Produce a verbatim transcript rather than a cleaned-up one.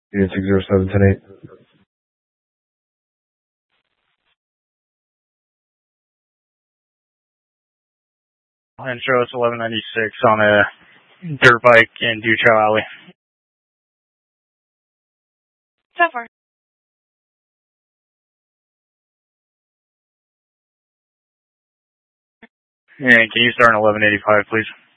Unit six zero seven ten eight. Intro, it's eleven ninety-six on a dirt bike in Duchow Alley. So far. And can you start on eleven eighty-five, please?